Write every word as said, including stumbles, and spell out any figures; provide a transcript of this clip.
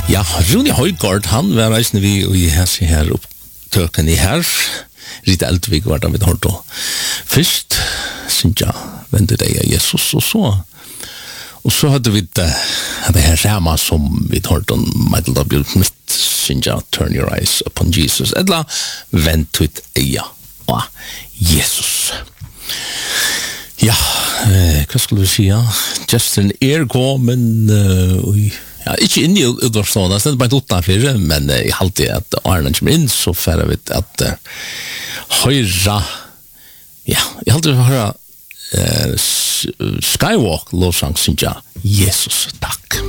Ja, Rune Højgaard, han var reisende vi i hese her opptøken i her. Rita Eltvig var da vi hørte. Først, synes jeg, vente deg av Jesus, og så og så hadde vi det, det her samme som vi hørte om Michael W. Smith, synes jeg, Turn Your Eyes Upon Jesus, eller vent ut eia av Jesus. Ja, eh, hva skulle vi si, ja? Just an air gå, men uh, ja, ikke inn i utvarstående, det er bare ikke utenfor, men uh, jeg halte at Arne kommer inn, så færre vi at uh, høyre, ja, jeg halte vi høre uh, Skywalk lovsang, synes jeg, Jesus, takk.